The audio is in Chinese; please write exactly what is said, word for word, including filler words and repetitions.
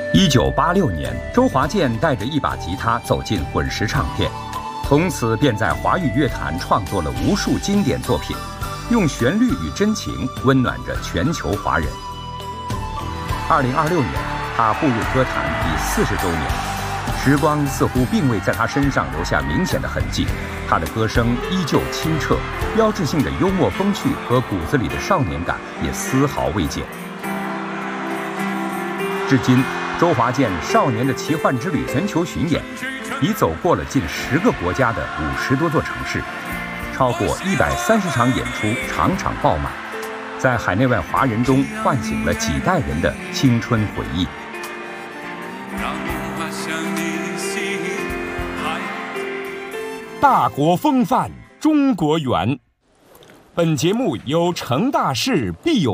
一九八六年，周华健带着一把吉他走进滚石唱片，从此便在华语乐坛创作了无数经典作品，用旋律与真情温暖着全球华人。二零二六年，他步入歌坛已四十周年，时光似乎并未在他身上留下明显的痕迹，他的歌声依旧清澈，标志性的幽默风趣和骨子里的少年感也丝毫未减。至今，周华健《少年的奇幻之旅》全球巡演已走过了近十个国家的五十多座城市，超过一百三十场演出，场场爆满，在海内外华人中唤醒了几代人的青春回忆。 大国风范，中国圆。本节目由成大事必有